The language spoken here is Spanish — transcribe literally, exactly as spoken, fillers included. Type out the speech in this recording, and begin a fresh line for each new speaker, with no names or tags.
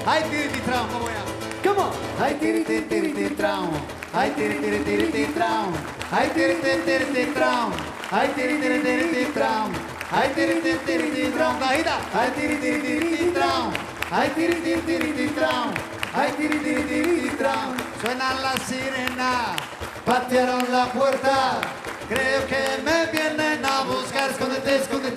Ay, tiri, tiri, trao, ¿cómo era?
Come on.
Ay, tiri, tiri, tiri, tiri, trao. Ay, tiri, tiri, tiri, tiri, trao. Ay, tiri, tiri, tiri, tiri, trao. Ay, tiri, tiri, tiri, tiri, trao. Ay, tiri, tiri, tiri, tiri, trao. Cajita. Ay, tiri, tiri, tiri, tiri, trao. Ay, tiri, tiri, tiri, tiri, trao. Ay, tiri, tiri, tiri, tiri, trao. Suenan las sirenas, patearon la puerta. Creo que me vienen a buscar. Escóndete, escóndete.